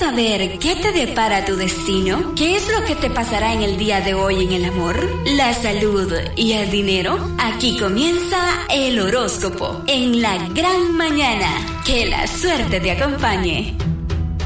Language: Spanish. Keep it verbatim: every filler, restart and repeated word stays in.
saber qué te depara tu destino? ¿Qué es lo que te pasará en el día de hoy en el amor, la salud y el dinero? Aquí comienza el horóscopo en la gran mañana. Que la suerte te acompañe.